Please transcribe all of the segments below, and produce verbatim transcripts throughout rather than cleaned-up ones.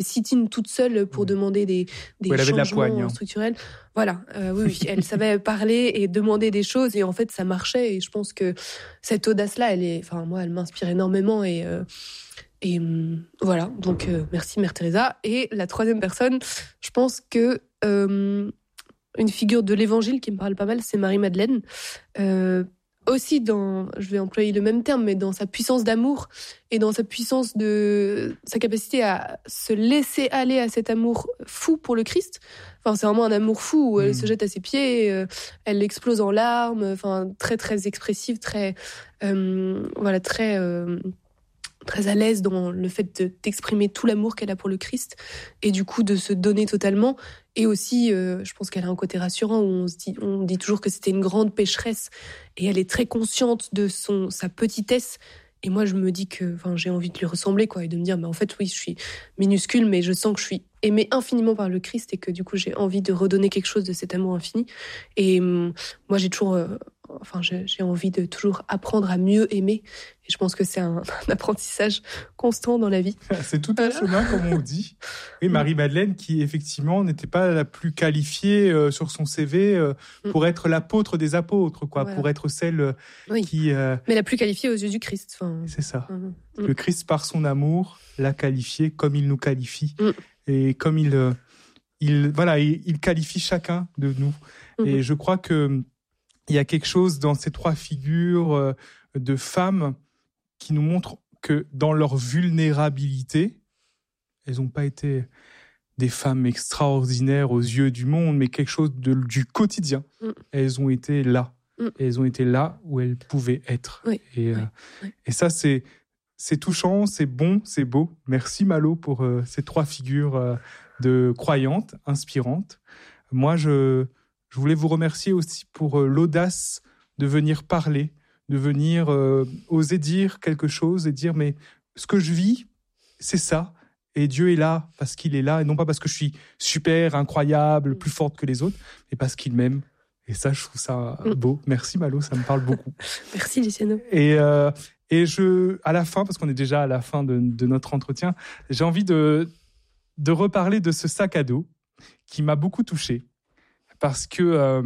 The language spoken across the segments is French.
sit-in toute seule pour mmh. demander des, des ouais, changements de la poigne, hein. structurels. Voilà, euh, oui, oui, elle savait parler et demander des choses et en fait ça marchait et je pense que cette audace-là, elle est, enfin moi, elle m'inspire énormément et euh, et euh, voilà. Donc euh, merci Mère Teresa. Et la troisième personne, je pense que euh, une figure de l'Évangile qui me parle pas mal, c'est Marie-Madeleine. Euh, aussi dans, je vais employer le même terme, mais dans sa puissance d'amour et dans sa puissance de sa capacité à se laisser aller à cet amour fou pour le Christ. Enfin, c'est vraiment un amour fou où elle mmh. se jette à ses pieds, euh, elle explose en larmes, enfin très très expressive, très euh, voilà très euh, très à l'aise dans le fait de, d'exprimer tout l'amour qu'elle a pour le Christ et du coup de se donner totalement. Et aussi, euh, je pense qu'elle a un côté rassurant où on se dit, on dit toujours que c'était une grande pécheresse et elle est très consciente de son, sa petitesse. Et moi, je me dis que, enfin, j'ai envie de lui ressembler, quoi, et de me dire, mais en fait, oui, je suis minuscule, mais je sens que je suis aimée infiniment par le Christ et que du coup, j'ai envie de redonner quelque chose de cet amour infini. Et euh, moi, j'ai toujours, euh, enfin, j'ai, j'ai envie de toujours apprendre à mieux aimer. Et je pense que c'est un, un apprentissage constant dans la vie. C'est tout un chemin, comme on dit. Oui, Marie-Madeleine, qui effectivement n'était pas la plus qualifiée euh, sur son C V euh, pour être l'apôtre des apôtres, quoi, voilà. Pour être celle euh, oui. qui. Euh... Mais la plus qualifiée aux yeux du Christ. Enfin... C'est ça. Mmh. Le Christ, par son amour, l'a qualifiée comme il nous qualifie. Mmh. Et comme il, euh, il, voilà, il, il qualifie chacun de nous. Mmh. Et je crois qu'il y a quelque chose dans ces trois figures euh, de femmes qui nous montrent que dans leur vulnérabilité, elles n'ont pas été des femmes extraordinaires aux yeux du monde, mais quelque chose de, du quotidien. Mm. Elles ont été là. Mm. Elles ont été là où elles pouvaient être. Oui. Et, oui. Euh, oui. et ça, c'est, c'est touchant, c'est bon, c'est beau. Merci Malo pour euh, ces trois figures euh, de croyantes, inspirantes. Moi, je, je voulais vous remercier aussi pour euh, l'audace de venir parler, de venir euh, oser dire quelque chose et dire, mais ce que je vis, c'est ça. Et Dieu est là parce qu'il est là, et non pas parce que je suis super, incroyable, plus forte que les autres, mais parce qu'il m'aime. Et ça, je trouve ça beau. Merci Malo, ça me parle beaucoup. Merci Luciano. Et, euh, et je, à la fin, parce qu'on est déjà à la fin de, de notre entretien, j'ai envie de, de reparler de ce sac à dos qui m'a beaucoup touché. Parce que euh,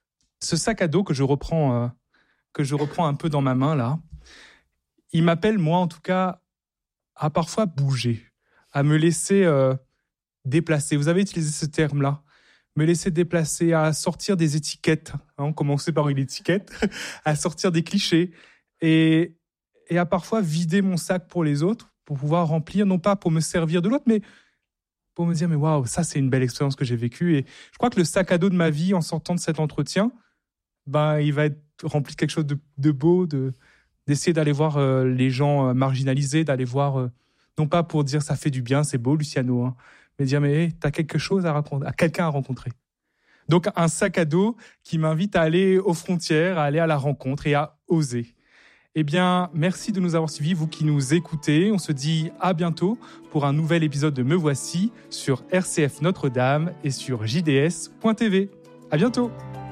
ce sac à dos que je reprends... Euh, que je reprends un peu dans ma main, là, il m'appelle, moi, en tout cas, à parfois bouger, à me laisser euh, déplacer. Vous avez utilisé ce terme-là, me laisser déplacer, à sortir des étiquettes, hein, commencer par une étiquette, à sortir des clichés, et, et à parfois vider mon sac pour les autres, pour pouvoir remplir, non pas pour me servir de l'autre, mais pour me dire, mais waouh, ça, c'est une belle expérience que j'ai vécue. Et je crois que le sac à dos de ma vie, en sortant de cet entretien, ben, il va être rempli de quelque chose de, de beau, de, d'essayer d'aller voir euh, les gens euh, marginalisés, d'aller voir, euh, non pas pour dire ça fait du bien, c'est beau Luciano, hein, mais dire mais hey, t'as quelque chose à raconter, à quelqu'un à rencontrer. Donc un sac à dos qui m'invite à aller aux frontières, à aller à la rencontre et à oser. Eh bien, merci de nous avoir suivis, vous qui nous écoutez. On se dit à bientôt pour un nouvel épisode de Me Voici sur R C F Notre-Dame et sur J D S point T V. À bientôt.